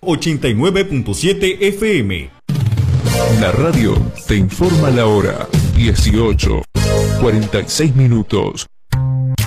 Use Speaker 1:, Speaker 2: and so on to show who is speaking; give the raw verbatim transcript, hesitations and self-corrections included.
Speaker 1: ochenta y nueve punto siete F M.
Speaker 2: La radio te informa la hora. dieciocho, cuarenta y seis minutos.